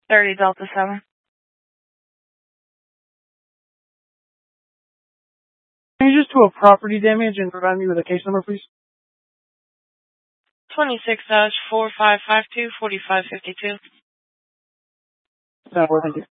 30 Delta 7. Can you just do a property damage and provide me with a case number, please? 26-4552-4552. Thank you.